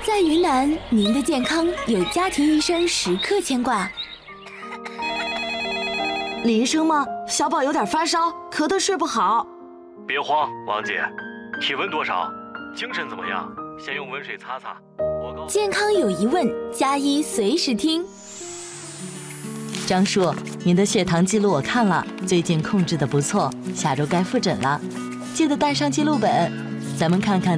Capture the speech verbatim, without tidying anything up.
在云南，您的健康有家庭医生时刻牵挂。 李医生吗？小宝有点发烧，咳得睡不好。 别慌，王姐，体温多少？精神怎么样？先用温水擦擦。我告健康有疑问，加医随时听。 张叔，您的血糖记录我看了，最近控制的不错，下周该复诊了，记得带上记录本，咱们看看